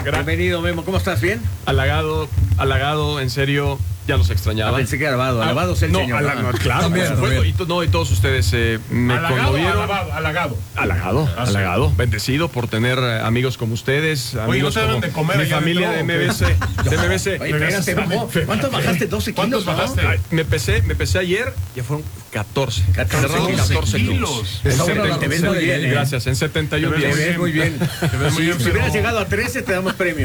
Bienvenido, Memo. ¿Cómo estás? ¿Bien? Halagado, en serio. Ya los extrañaba. Pensé que alabado. Alabado es el señor. No, claro, también, por supuesto. Y todos ustedes me conmovieron. Halagado. Bendecido por tener amigos como ustedes. Oye, amigos no te como dan de comer. mi familia de MBC. Oye, espérate, Memo. ¿Cuánto bajaste? 12 kilos. ¿Cuántos bajaste? Ay, me pesé ayer, ya fueron 14. 14 kilos. Te ves muy bien, ¿eh? Gracias, en 71 días. Te ves muy bien. Si hubieras llegado a 13, te damos premio.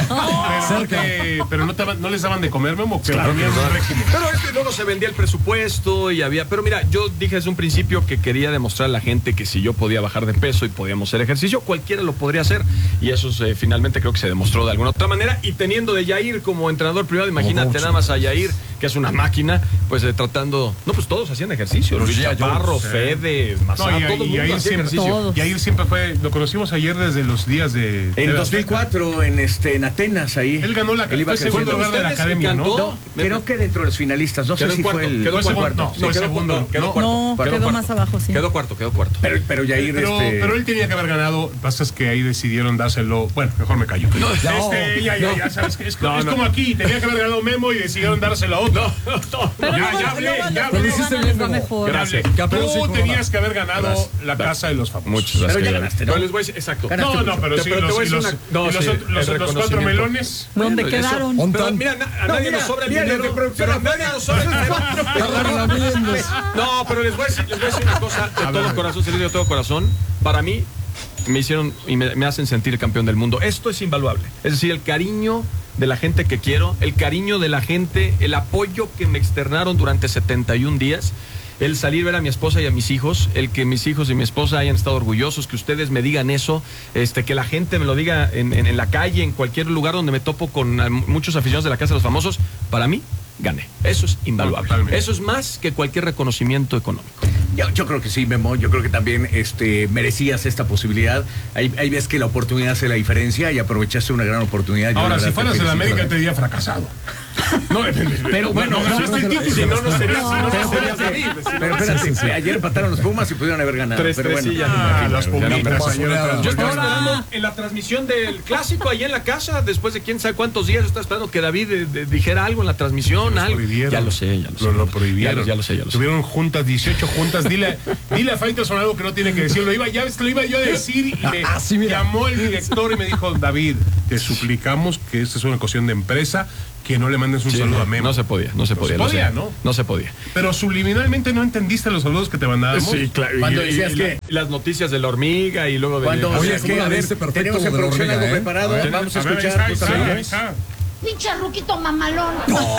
Pero no les daban de comer, Memo. Claro. Pero es que luego se vendía el presupuesto y había... Pero mira, yo dije desde un principio que quería demostrar a la gente que si yo podía bajar de peso y podíamos hacer ejercicio, cualquiera lo podría hacer. Y eso finalmente creo que se demostró de alguna otra manera. Y teniendo de Yair como entrenador privado, imagínate nada más a Yair, que es una máquina, pues tratando... No, pues todos hacían ejercicio. Luis Chaparro, Fede, Mazá, todo el mundo hacía ejercicio. Yair siempre fue... Lo conocimos ayer desde los días de... En 2004, en Atenas, ahí. Él ganó fue segundo lugar de la academia, ¿no? Creo que dentro de los finalistas, no sé si fue el... Quedó segundo. Quedó más abajo, sí. Quedó cuarto. Pero Yair... Pero él tenía que haber ganado. Lo que pasa es que ahí decidieron dárselo... Bueno, mejor me callo. Ya sabes, es como aquí. Tenía que haber ganado Memo y decidieron dárselo a otro. Pero ya hablé. Gracias. Tú tenías que haber ganado la casa de los famosos. Muchas gracias. Pero ya ganaste, ¿no? Pero les voy a decir, exacto. Pero sí, los cuatro melones. ¿Dónde quedaron? Pero mira, a nadie nos sobra el dinero. Pero a nadie nos sobra el dinero. No, pero les voy a decir una cosa de todo corazón, de todo corazón. Para mí, me hicieron y me hacen sentir campeón del mundo. Esto es invaluable. Es decir, el cariño de la gente que quiero, el cariño de la gente, el apoyo que me externaron durante 71 días. El salir a ver a mi esposa y a mis hijos, el que mis hijos y mi esposa hayan estado orgullosos, que ustedes me digan eso, que la gente me lo diga en la calle, en cualquier lugar donde me topo con muchos aficionados de la Casa de los Famosos, para mí, gané. Eso es invaluable. Totalmente. Eso es más que cualquier reconocimiento económico. Yo creo que sí, Memo. Yo creo que también merecías esta posibilidad. Hay veces que la oportunidad hace la diferencia y aprovechaste una gran oportunidad. Ahora, si fueras en América, te diría fracasado. No, pero bueno, si no sería Pero espérate, ayer empataron los Pumas y pudieron haber ganado. Pero bueno, los Pumitas. Yo estaba esperando en la transmisión del clásico ahí en la casa, después de quién sabe cuántos días, yo estaba esperando que David dijera algo en la transmisión. Algo. Ya lo sé. Lo prohibieron. Ya lo sé. Tuvieron juntas, 18 juntas. Dile a Faitelson algo que no tiene que decir. Lo iba yo a decir y me llamó el director y me dijo: David, te suplicamos que esta es una cuestión de empresa, que no le mandes un saludo a Memo. No se podía. No se podía. Pero subliminalmente no entendiste los saludos que te mandábamos. Sí, claro. Cuando decías que las noticias de la hormiga y luego de... Oye, es que a ver, tenemos en producción algo preparado. Vamos a escuchar justamente. Pinche ruquito mamalón.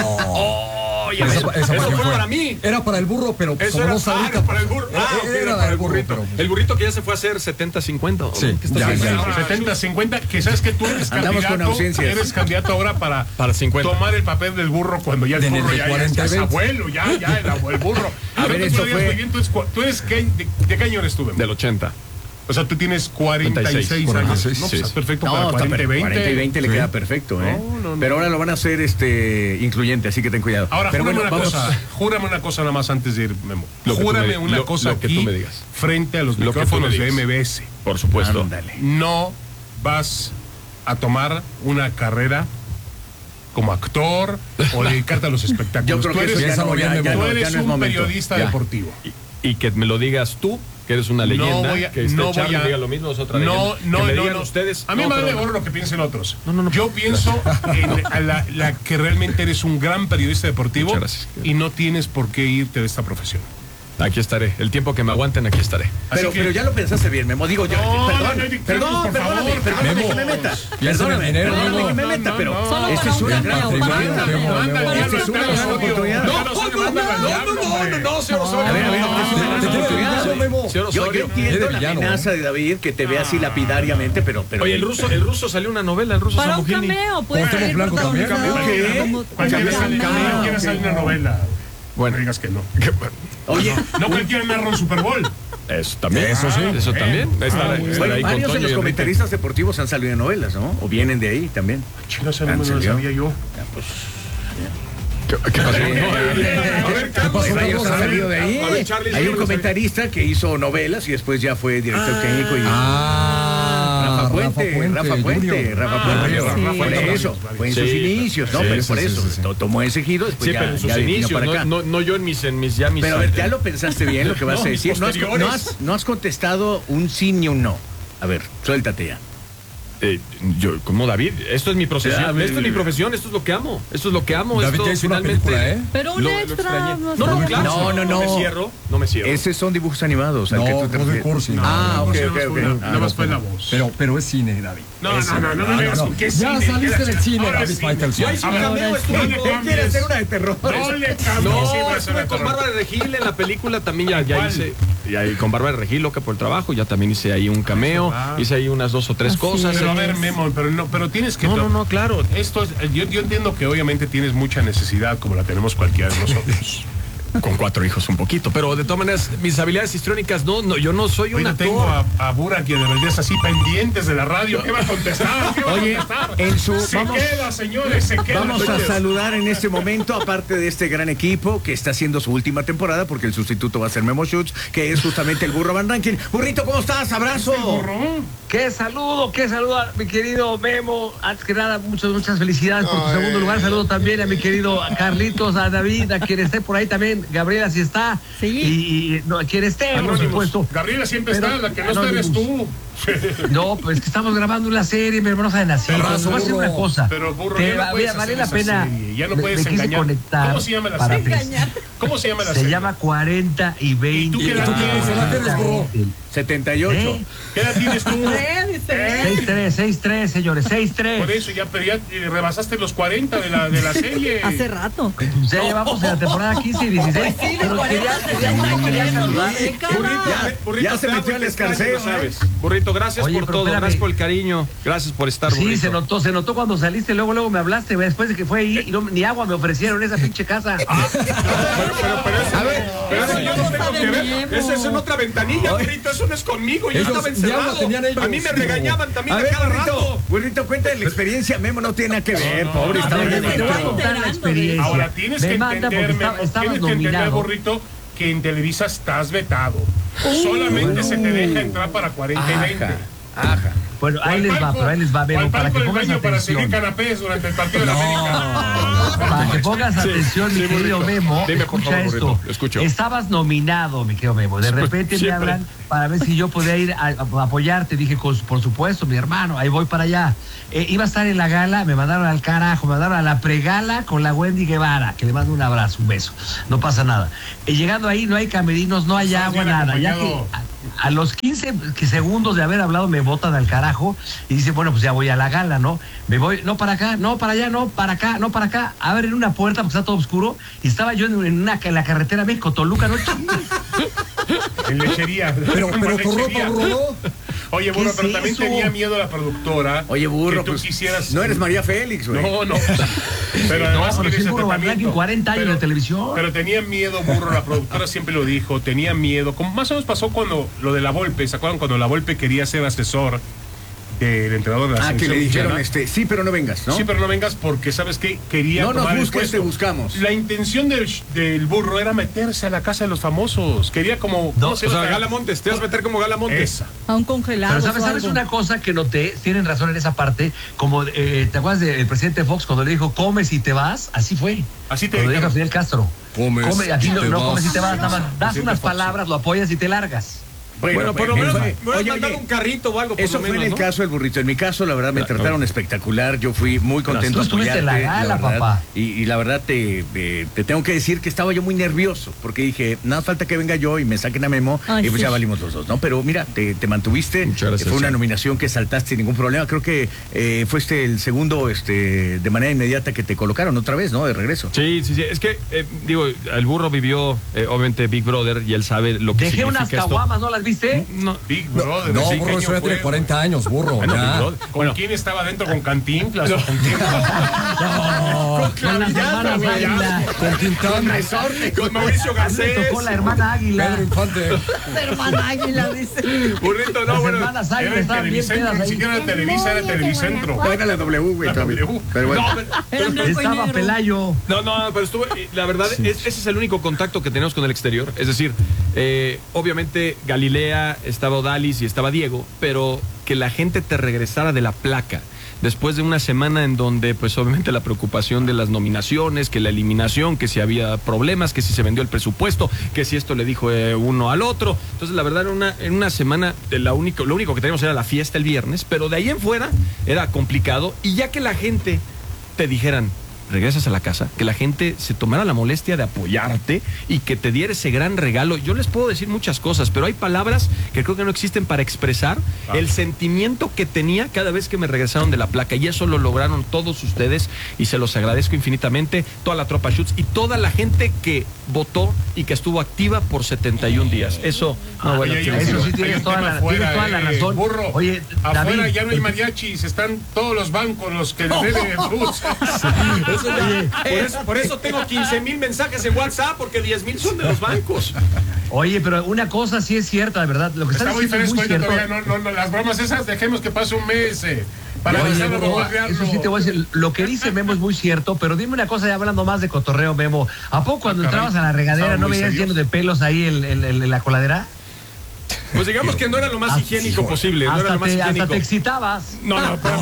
Eso fue para mí. Era para el burro, pero eso era para el burro. Era para el burrito. Pero... El burrito que ya se fue a hacer 70-50. Sí, ya. 70-50, que sabes que tú eres candidato ahora para 50. Tomar el papel del burro cuando ya el burro ya es abuelo, ya el burro. A ver, esto fue... ¿Tú eres de qué año eres tú, Memo? Del 80. O sea, tú tienes 46 años. No, pues es perfecto para 40 y 20. 40 y 20 le queda perfecto, ¿eh? No. Pero ahora lo van a hacer incluyente, así que ten cuidado. Ahora, pero júrame una cosa nada más antes de ir, Memo. Júrame una cosa aquí, que tú me digas. Frente a los micrófonos de MBS. Por supuesto. Ándale. No vas a tomar una carrera como actor o dedicarte a los espectáculos. Yo creo que tú eres un periodista deportivo. Y que me lo digas tú, que eres una leyenda, que Charlie diga lo mismo, es otra leyenda. No. Ustedes. A mí me vale gorro lo que piensen otros. Yo pienso en la que realmente eres un gran periodista deportivo y no tienes por qué irte de esta profesión. Aquí estaré. El tiempo que me aguanten, aquí estaré. Pero ya lo pensaste bien, Memo. Digo yo. Perdóname que me meta. Perdóname que me meta, pero esta es una gran oportunidad. Esta es una gran oportunidad. No, señor Osorio. A ver, yo entiendo la amenaza de David, que te ve así lapidariamente, pero... Oye, el ruso salió una novela, el ruso para un Samogini. cameo, puede salir protagonizado. Cualquiera sale una novela. Bueno, digas que no. Oye, no cualquiera narra un Super Bowl. Eso también. Eso también. Varios de los comentaristas deportivos han salido en novelas, ¿no? O vienen de ahí también. Chicos, no lo sabía yo. ¿Qué pasó? Ha salido de ahí. Hay un comentarista que hizo novelas y después ya fue director técnico y... Rafa Puente. Eso, fue en sus inicios, ¿no? Pero por eso, tomó ese giro, después pero en sus inicios, no yo en mis Pero a ver, ya lo pensaste bien lo que vas a decir. No has contestado un sí ni un no. A ver, suéltate ya. Yo, como David, esto es mi profesión, esto es lo que amo, David, esto es una finalmente, película, pero un extra. claro, no me cierro. Esos son dibujos animados, al que tú te refieres. Ok. Nada más fue la voz. Pero es cine, David. No me veas con qué cine. Ya saliste del cine, David Faitelson. ¿Quién quiere hacer una de terror? Estuve con Bárbara Regil en la película, también ya hice, con Bárbara Regil, loca por el trabajo, ya también hice ahí un cameo, hice ahí unas 2 o 3 cosas. Pero a ver, Memo, pero tienes que... No, claro. Esto es, yo entiendo que obviamente tienes mucha necesidad, como la tenemos cualquiera de nosotros. Con 4 hijos un poquito, pero de todas maneras, mis habilidades histriónicas, yo no soy un actor. Tengo a Burak y a de verdad así pendientes de la radio. ¿Qué va a contestar? Oye, señores, se queda. Vamos a saludar en este momento, aparte de este gran equipo que está haciendo su última temporada, porque el sustituto va a ser Memo Schutz, que es justamente el Burro Van Rankin. Burrito, ¿cómo estás? ¡Abrazo! Qué saludo, a mi querido Memo. Antes que nada, muchas felicidades por tu segundo lugar. Saludo también a mi querido Carlitos, a David, a quien esté por ahí también. Gabriela sí está. Sí. Y no, quien esté, por supuesto. Gabriela siempre está, la que no está eres tú. No, pues que estamos grabando una serie, mi hermano de nacer. Voy a hacer una cosa. Pero burro, ya no puedes vale la pena. Ya no puedes engañar. ¿Cómo se llama la serie? ¿Cómo se llama la serie? Se llama 40 y 20. ¿Y tú qué edad tienes, burro? 78. ¿Qué edad tienes tú? 6'3", señores, 6'3". Por eso, ya rebasaste los 40 de la serie. Hace rato. Ya llevamos en la temporada 15 y 16. Pero quería saludar. Ya se metió al escarceo, ¿sabes? Burrito, gracias por todo, gracias por el cariño, gracias por estar, burrito. Sí, se notó cuando saliste, luego me hablaste, después de que fue ahí, y ni agua me ofrecieron en esa pinche casa. Pero eso yo no tengo que ver. Eso es en otra ventanilla, burrito, eso no es conmigo, yo estaba encerrado. A mí me regañaban también a cada rato. Burrito, cuenta de la experiencia, Memo no tiene nada que ver, pobre, estaba bien. Te voy a contar la experiencia. Ahora tienes que entender, burrito, que en Televisa estás vetado. Solamente se te deja entrar para 40 y 20. Ajá. Bueno, ahí les va, Memo, para que pongas atención. Para servir canapés durante el partido de la América. Para que pongas atención, mi querido Memo, escucha esto. Estabas nominado, mi querido Memo. De repente me hablan para ver si yo podía ir a apoyarte. Dije, por supuesto, mi hermano, ahí voy para allá. Iba a estar en la gala, me mandaron al carajo, me mandaron a la pregala con la Wendy Guevara, que le mando un abrazo, un beso. No pasa nada. Llegando ahí, no hay camerinos, no hay agua, nada. Ya que a los 15 segundos de haber hablado me botan al carajo y dice, bueno, pues ya voy a la gala, ¿no? Me voy, no para acá, no para allá, no para acá, no para acá. Abren una puerta porque está todo oscuro y estaba yo en la carretera México-Toluca, ¿no? En lechería. Pero tu ropa, burro. Oye, burro, pero también tenía miedo la productora. Oye, burro, que tú quisieras... No eres María Félix, güey. No. Pero además pero sí, burro, Van Rankin, 40 años de televisión. Pero tenía miedo, burro, la productora siempre lo dijo, tenía miedo. Como más o menos pasó cuando lo de La Volpe, ¿se acuerdan? Cuando La Volpe quería ser asesor del entrenador de la selección. Que le dijeron sí, pero no vengas, ¿no? Sí, pero no vengas porque, ¿sabes qué? Quería no tomar nos busques, te buscamos. La intención del burro era meterse a la casa de los famosos. Quería como... o sea, Gala Montes, te vas a meter como Gala Montes. Esa. A un congelado. Pero ¿sabes una cosa que noté? Tienen razón en esa parte. Como, ¿te acuerdas del presidente Fox cuando le dijo, comes y te vas? Así fue. Así te dijo. Cuando dijo Fidel Castro. Aquí no comes y te vas, nada más das unas palabras, lo apoyas y te largas. Bueno, por lo menos me voy a mandar un carrito o algo. Eso fue en el caso del burrito. En mi caso, la verdad, me trataron espectacular. Yo fui muy contento. Tú estuviste en la gala, papá. Y la verdad, te tengo que decir que estaba yo muy nervioso. Porque dije, nada falta que venga yo y me saquen a Memo. Y pues ya valimos los dos, ¿no? Pero mira, te mantuviste. Muchas gracias. Fue una nominación que saltaste sin ningún problema. Creo que fue el segundo, de manera inmediata que te colocaron otra vez, ¿no? De regreso. Sí. Es que, digo, el burro vivió, obviamente, Big Brother y él sabe lo que significa esto. Dejé unas caguamas, ¿no las viste? No. Big Brother. No, burro, eso ya tiene 40 años, burro. ¿Con quién estaba dentro? ¿Con Cantinflas? No. Con las hermanas Águila. Con Tintán. Con Mauricio Garcés. Me tocó la hermana Águila. Pedro Infante. La hermana Águila, dice. Burrito, no, las bueno. hermanas Águila estaban bien pedas ahí. Ni siquiera era Televisa, era Televicentro. No, era la W, güey. Pero bueno. Estaba Pelayo. No, pero estuve, la verdad, ese es el único contacto que tenemos con el exterior. Es decir, obviamente Galilea Lea, estaba Odalis y estaba Diego, pero que la gente te regresara de la placa después de una semana en donde, pues obviamente la preocupación de las nominaciones, que la eliminación, que si había problemas, que si se vendió el presupuesto, que si esto le dijo uno al otro. Entonces, la verdad, en una semana, lo único que teníamos era la fiesta el viernes, pero de ahí en fuera era complicado. Y ya que la gente te dijeran, regresas a la casa, que la gente se tomara la molestia de apoyarte y que te diera ese gran regalo. Yo les puedo decir muchas cosas, pero hay palabras que creo que no existen para expresar el sentimiento que tenía cada vez que me regresaron de la placa, y eso lo lograron todos ustedes y se los agradezco infinitamente, toda la tropa Schutz y toda la gente que votó y que estuvo activa por 71 días. Eso, eso sí tienes toda la razón. Burro, oye, afuera David, ya no hay mariachis, están todos los bancos los que deben el bus. Por eso tengo 15,000 mensajes en WhatsApp, porque 10,000 son de los bancos. Oye, pero una cosa sí es cierta, de verdad. Lo que está muy diciendo es muy cierto. No, las bromas esas dejemos que pase un mes para empezar a bombardearlo. Eso sí te voy a decir, lo que dice Memo es muy cierto, pero dime una cosa, ya hablando más de cotorreo, Memo, ¿a poco cuando entrabas a la regadera no veías lleno de pelos ahí en la coladera? Pues digamos que no era lo más higiénico posible. No era lo más higiénico. Hasta te excitabas. No.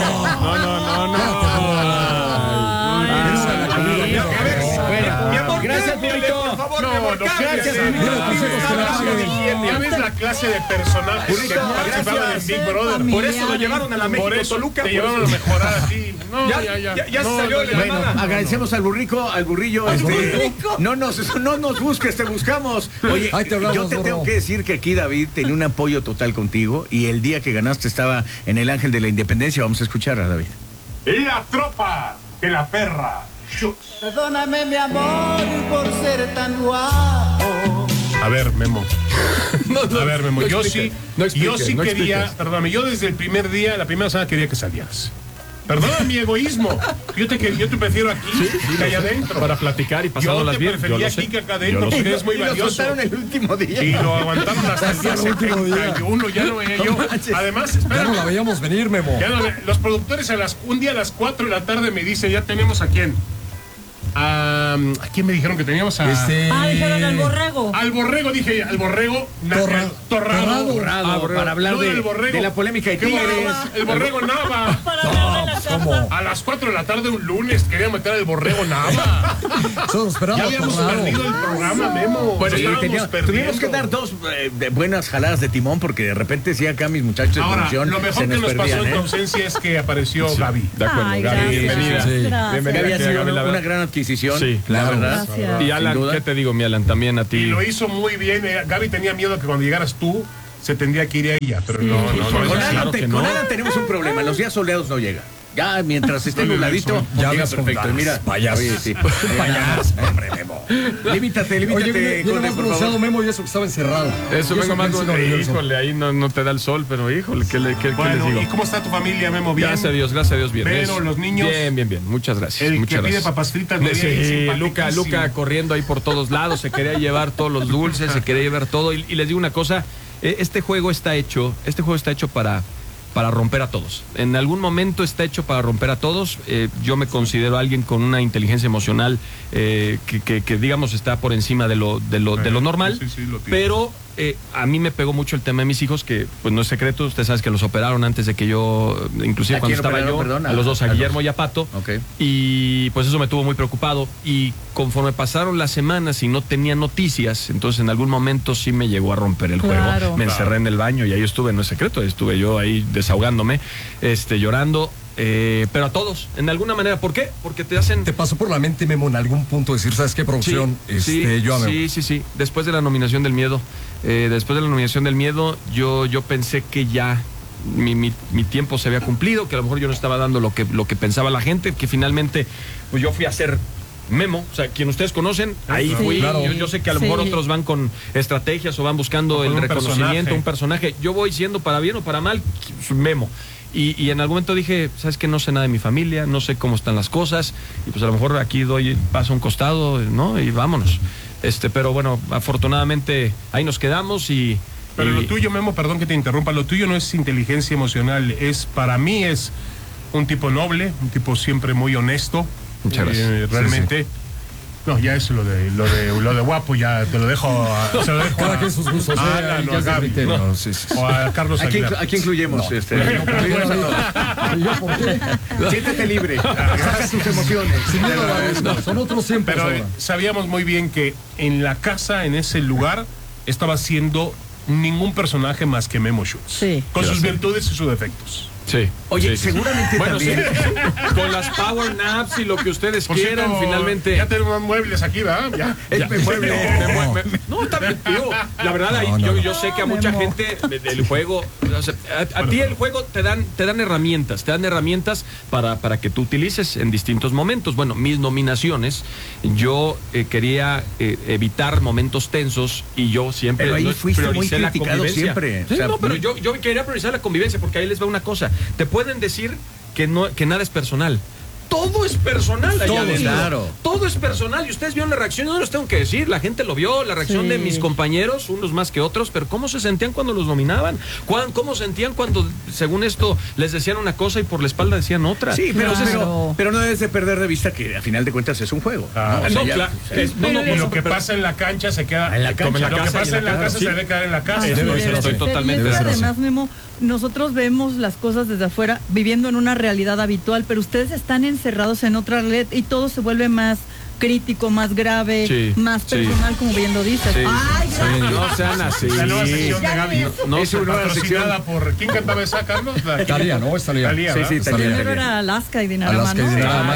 Mi amor, gracias, Miguelito. Por favor, mi amor, gracias. Ya ves la clase de personajes que participaban en Big Brother. Por eso lo llevaron a la México Toluca. Te llevaron a mejorar así. Ya salió la bueno, agradecemos al burrillo. No nos busques, te buscamos. Oye, yo te tengo que decir que aquí David tenía un apoyo total contigo, y el día que ganaste estaba en el Ángel de la Independencia. Vamos a escuchar a David. Y la tropa de la perra. Perdóname, mi amor, por ser tan guapo. A ver, Memo. Yo sí quería, perdóname, yo desde el primer día, la primera semana quería que salieras. Perdona mi egoísmo. Yo te prefiero aquí que allá adentro. Para platicar y pasándolas bien. Yo te prefería aquí que acá adentro, porque eres muy valioso. Lo soltaron el último día. Y lo aguantaron hasta el día 71, ya no veía yo. Además, espera. Ya no la veíamos venir, Memo. Los productores un día a las 4 de la tarde me dicen, ya tenemos a quién. ¿A quién me dijeron que teníamos? Dijeron al borrego. Al borrego, dije, al borrego Torrado. Para hablar de la polémica de Tigres. El borrego Nava. A las 4 de la tarde un lunes quería meter al borrego Nava. Ya habíamos perdido el programa, Memo. Bueno, tuvimos que dar dos buenas jaladas de timón, porque de repente sí acá mis muchachos de producción lo mejor que nos pasó en tu ausencia es que apareció Gaby. De acuerdo, Gaby, bienvenida. Bienvenida. Había sido una gran adquisición. Sí, la verdad. Gracias. Y Alan, ¿qué te digo, mi Alan? También a ti. Y lo hizo muy bien. Gaby tenía miedo que cuando llegaras tú se tendría que ir a ella, pero no. Con Alan tenemos un problema. En los días soleados no llega. Ya, mientras esté nubladito, ya llega ves perfecto. Y mira, payaso. Sí. Payaso, hombre, Memo. Límítate. Oye, viene más bronceado, Memo, y eso que estaba encerrado. Eso vengo más híjole, ahí no te da el sol, pero híjole, ¿qué les digo? ¿Y cómo está tu familia, Memo? ¿Bien? Gracias a Dios, bien. Pero los niños... Bien, muchas gracias. El que pide papas fritas. Sí, Luca corriendo ahí por todos lados, se quería llevar todos los dulces, se quería llevar todo. Y les digo una cosa, este juego está hecho para romper a todos. En algún momento está hecho para romper a todos. Yo me considero alguien con una inteligencia emocional que digamos está por encima de lo normal, pero a mí me pegó mucho el tema de mis hijos, que pues no es secreto, usted sabe que los operaron antes de que yo, inclusive cuando estaba yo, a los dos, a Guillermo y a Pato, y pues eso me tuvo muy preocupado, y conforme pasaron las semanas y no tenía noticias, entonces en algún momento sí me llegó a romper el juego, me encerré en el baño y ahí estuve, no es secreto, estuve yo ahí desahogándome, llorando. Pero a todos, en alguna manera. ¿Por qué? Porque te pasó por la mente, Memo, en algún punto decir, ¿sabes qué, producción? Sí. Después de la nominación del miedo, yo pensé que ya mi tiempo se había cumplido, que a lo mejor yo no estaba dando lo que pensaba la gente, que finalmente pues yo fui a ser Memo, o sea, quien ustedes conocen, ahí fui. Claro. Yo sé que a lo mejor otros van con estrategias o van buscando el reconocimiento, un personaje. Yo voy siendo, para bien o para mal, Memo. Y en algún momento dije, ¿sabes qué? No sé nada de mi familia, no sé cómo están las cosas, y pues a lo mejor aquí paso a un costado, ¿no? Y vámonos. Pero bueno, afortunadamente ahí nos quedamos y... Pero lo tuyo, Memo, perdón que te interrumpa, lo tuyo no es inteligencia emocional, para mí es un tipo noble, un tipo siempre muy honesto. Muchas gracias. Realmente. No, ya eso lo de guapo ya te lo dejo. Se lo dejo cada quien sus gustos. O a Carlos Aguilar. Aquí incluyemos ¿Yo por qué? Siéntete libre. Saca tus emociones. Son otros siempre. Pero sabíamos muy bien que en la casa, en ese lugar, estaba siendo ningún personaje más que Memo Schutz. Sí. Con sus virtudes y sus defectos. Sí. Oye, seguramente también. Sí. Con las power naps y lo que ustedes quieran, finalmente. Ya tenemos muebles aquí, ¿verdad? Ya. No, también, digo, la verdad, yo sé que a mucha gente del juego, o sea, a ti el juego te dan herramientas, para que tú utilices en distintos momentos. Bueno, mis nominaciones, yo quería evitar momentos tensos y yo siempre pero ahí fuiste muy criticado siempre. Sí, o sea, no, pero yo quería priorizar la convivencia porque ahí les va una cosa. Te pueden decir que nada es personal. Todo es personal allá adentro. Claro. Todo es personal. Y ustedes vieron la reacción, yo no les tengo que decir. La gente lo vio, la reacción de mis compañeros, unos más que otros, pero ¿cómo se sentían cuando los nominaban? ¿Cómo sentían cuando, según esto, les decían una cosa y por la espalda decían otra? Sí, pero no debes de perder de vista que, a final de cuentas, es un juego. Y lo que pasa en la cancha se queda en la cancha. Lo que pasa en la casa se debe quedar en la casa. Estoy totalmente de acuerdo. Además, Memo, nosotros vemos las cosas desde afuera, viviendo en una realidad habitual, pero ustedes están encerrados en otra red y todo se vuelve más crítico, más grave, más personal, como bien lo dices. Sí. Ay, no sean así. La nueva sección de Gaby. No es una nueva sección por ¿quién cantaba esa, Carlos? Talía, ¿no? Es Talía. Sí, Talía. Era Alaska y Dinarama, ¿no?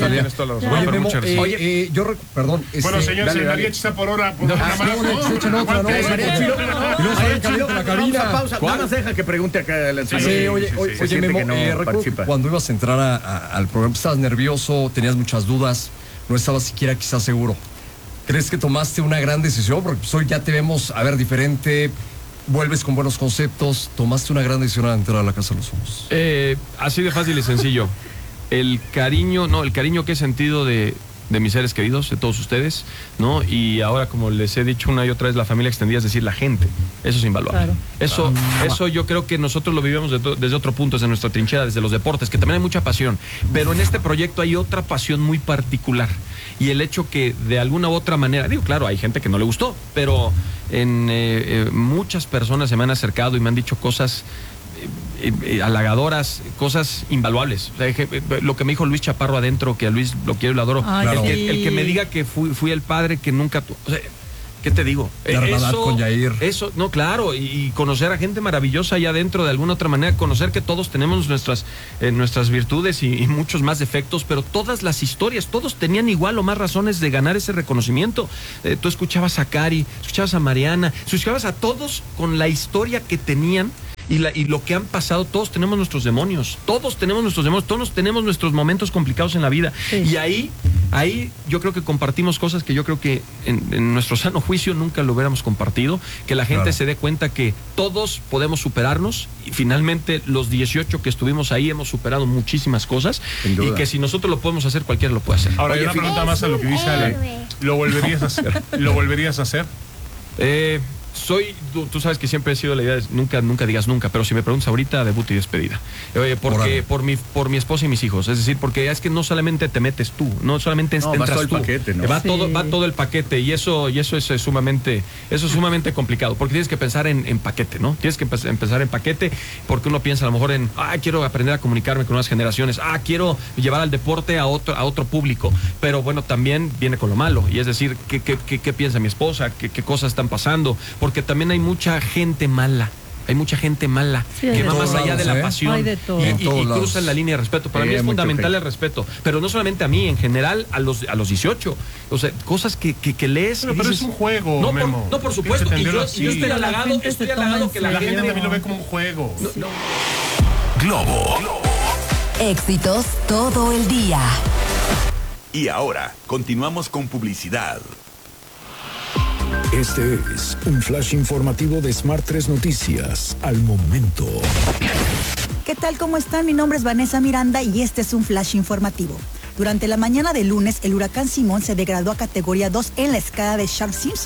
Oye, yo perdón. Bueno, señor, si el mariachi está por hora, por una más. Echen otra, ¿no? La cabina. Pausa. Nada más deja que pregunte acá el señor. Sí, oye, Memo, recuerdo cuando ibas a entrar al programa, estabas nervioso, tenías muchas dudas. No estabas siquiera quizás seguro. ¿Crees que tomaste una gran decisión? Porque hoy ya te vemos, diferente, vuelves con buenos conceptos. ¿Tomaste una gran decisión al entrar a la Casa de los Famosos? Así de fácil y sencillo. El cariño que he sentido de mis seres queridos, de todos ustedes, ¿no? Y ahora, como les he dicho una y otra vez, la familia extendida, es decir, la gente. Eso es invaluable. Claro. Eso yo creo que nosotros lo vivimos desde otro punto, desde nuestra trinchera, desde los deportes, que también hay mucha pasión. Pero en este proyecto hay otra pasión muy particular. Y el hecho que de alguna u otra manera, claro, hay gente que no le gustó, pero muchas personas se me han acercado y me han dicho cosas halagadoras, cosas invaluables. O sea, lo que me dijo Luis Chaparro adentro, que a Luis lo quiero y lo adoro. Claro. El que me diga que fui el padre que nunca... O sea, ¿qué te digo? Con Yair. Eso, no, claro, y conocer a gente maravillosa allá adentro, de alguna otra manera, conocer que todos tenemos nuestras virtudes y muchos más defectos, pero todas las historias, todos tenían igual o más razones de ganar ese reconocimiento. Tú escuchabas a Cari, escuchabas a Mariana, escuchabas a todos con la historia que tenían. Y lo que han pasado, todos tenemos nuestros demonios, todos tenemos nuestros momentos complicados en la vida. Sí. Y ahí yo creo que compartimos cosas que yo creo que en nuestro sano juicio nunca lo hubiéramos compartido, que la gente se dé cuenta que todos podemos superarnos y finalmente los 18 que estuvimos ahí hemos superado muchísimas cosas y que si nosotros lo podemos hacer, cualquiera lo puede hacer. Ahora, hay una pregunta más a lo que dice Ale. ¿Lo volverías a hacer? ¿Lo volverías a hacer? Tú sabes que siempre he sido la idea de nunca digas nunca, pero si me preguntas ahorita, debut y despedida. Porque por mi esposa y mis hijos, es decir, porque es que no solamente te metes tú, no solamente entras tú. El paquete, ¿no? Va todo el paquete y eso es sumamente complicado, porque tienes que pensar en paquete, ¿no? Tienes que empezar en paquete, porque uno piensa a lo mejor en, quiero aprender a comunicarme con nuevas generaciones, quiero llevar al deporte a otro público, pero bueno, también viene con lo malo, y es decir, ¿qué piensa mi esposa? ¿Qué cosas están pasando? Porque también hay mucha gente mala. Que va más allá de la pasión y cruzan la línea de respeto. Para mí es fundamental el respeto, pero no solamente a mí, en general a los 18. O sea, cosas que lees. Pero es un juego, Memo. No, por supuesto. Y yo estoy halagado que la gente también lo ve como un juego. Globo. Éxitos todo el día. Y ahora, continuamos con publicidad. Este es un flash informativo de Smart 3 Noticias. Al momento. ¿Qué tal? ¿Cómo están? Mi nombre es Vanessa Miranda y este es un flash informativo. Durante la mañana de lunes, el huracán Simón se degradó a categoría 2 en la escala de Saffir-Simpson.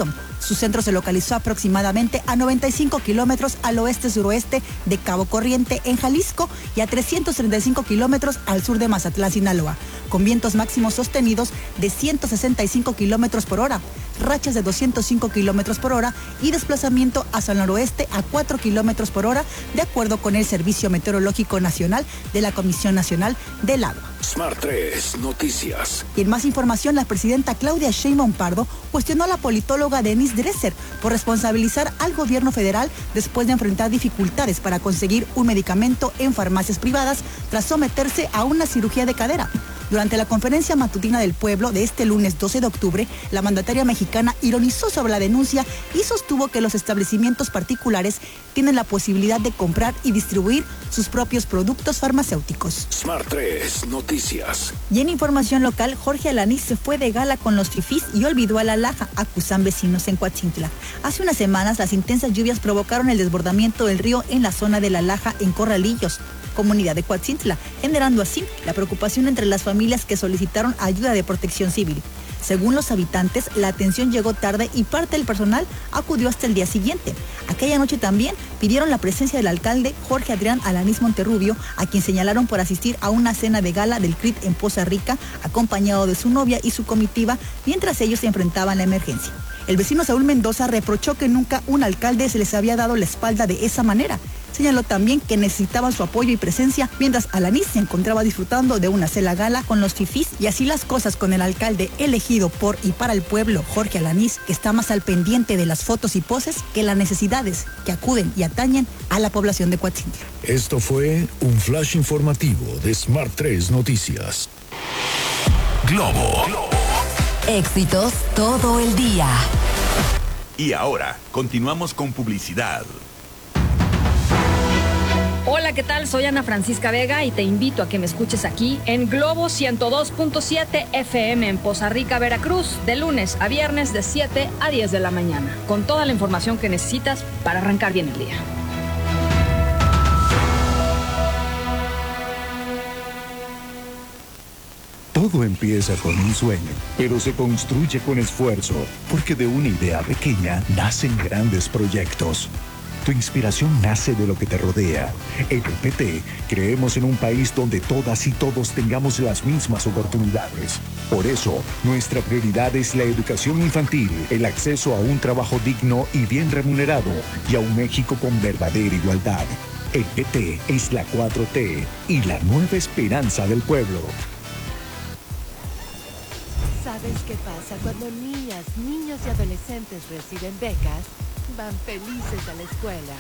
Su centro se localizó aproximadamente a 95 kilómetros al oeste-suroeste de Cabo Corriente, en Jalisco, y a 335 kilómetros al sur de Mazatlán, Sinaloa, con vientos máximos sostenidos de 165 kilómetros por hora, rachas de 205 kilómetros por hora y desplazamiento hacia el noroeste a 4 kilómetros por hora, de acuerdo con el Servicio Meteorológico Nacional de la Comisión Nacional del Agua. Smart 3 Noticias. Y en más información, la presidenta Claudia Sheinbaum Pardo cuestionó a la politóloga Denise Dresser por responsabilizar al gobierno federal después de enfrentar dificultades para conseguir un medicamento en farmacias privadas tras someterse a una cirugía de cadera. Durante la conferencia matutina del pueblo de este lunes 12 de octubre, la mandataria mexicana ironizó sobre la denuncia y sostuvo que los establecimientos particulares tienen la posibilidad de comprar y distribuir sus propios productos farmacéuticos. Smart 3 Noticias. Y en información local, Jorge Alanís se fue de gala con los fifís y olvidó a la Laja, acusan vecinos en Coatzintla. Hace unas semanas, las intensas lluvias provocaron el desbordamiento del río en la zona de la Laja, en Corralillos, comunidad de Coatzintla, generando así la preocupación entre las familias que solicitaron ayuda de protección civil. Según los habitantes, la atención llegó tarde y parte del personal acudió hasta el día siguiente. Aquella noche también pidieron la presencia del alcalde Jorge Adrián Alanís Monterrubio, a quien señalaron por asistir a una cena de gala del CRIT en Poza Rica, acompañado de su novia y su comitiva, mientras ellos se enfrentaban la emergencia. El vecino Saúl Mendoza reprochó que nunca un alcalde se les había dado la espalda de esa manera. Señaló también que necesitaban su apoyo y presencia, mientras Alanís se encontraba disfrutando de una cena gala con los fifís, y así las cosas con el alcalde elegido por y para el pueblo, Jorge Alanís, que está más al pendiente de las fotos y poses que las necesidades que acuden y atañen a la población de Coatzintla. Esto fue un flash informativo de Smart 3 Noticias. Globo. Éxitos todo el día. Y ahora, continuamos con publicidad. Hola, ¿qué tal? Soy Ana Francisca Vega y te invito a que me escuches aquí en Globo 102.7 FM en Poza Rica, Veracruz, de lunes a viernes de 7 a 10 de la mañana, con toda la información que necesitas para arrancar bien el día. Todo empieza con un sueño, pero se construye con esfuerzo, porque de una idea pequeña nacen grandes proyectos. Tu inspiración nace de lo que te rodea. En el PT creemos en un país donde todas y todos tengamos las mismas oportunidades. Por eso, nuestra prioridad es la educación infantil, el acceso a un trabajo digno y bien remunerado, y a un México con verdadera igualdad. El PT es la 4T y la nueva esperanza del pueblo. ¿Sabes qué pasa cuando niñas, niños y adolescentes reciben becas? Van felices a la escuela.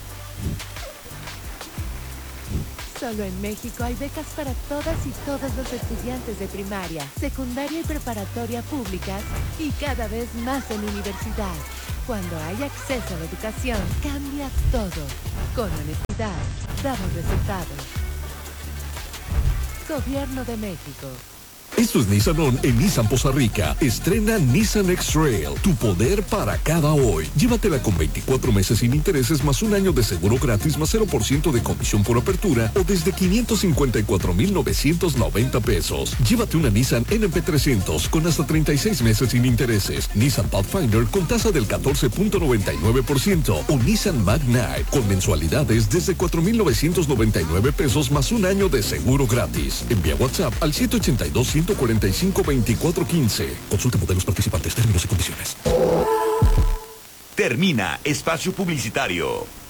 Solo en México hay becas para todas y todos los estudiantes de primaria, secundaria y preparatoria públicas, y cada vez más en universidad. Cuando hay acceso a la educación, cambia todo. Con honestidad, damos resultados. Gobierno de México. Esto es Nissan On en Nissan Poza Rica. Estrena Nissan X-Trail, tu poder para cada hoy. Llévatela con 24 meses sin intereses más un año de seguro gratis más 0% de comisión por apertura o desde 554,990 pesos. Llévate una Nissan NP300 con hasta 36 meses sin intereses. Nissan Pathfinder con tasa del 14.99% o Nissan Magnite con mensualidades desde 4,999 pesos más un año de seguro gratis. Envía WhatsApp al 182-145-2415. Consulta modelos participantes, términos y condiciones. Termina espacio publicitario.